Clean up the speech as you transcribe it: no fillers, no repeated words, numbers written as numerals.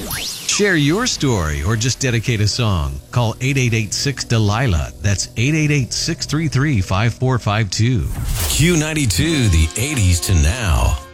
Share your story or just dedicate a song. Call 888-6-DELILA. That's 888-633-5452. Q92, the 80s to now.